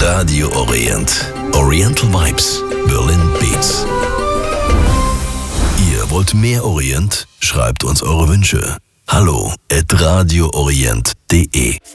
Radio Orient. Oriental Vibes, Berlin Beats. Ihr wollt mehr Orient? Schreibt uns eure Wünsche. Hallo@radioorient.de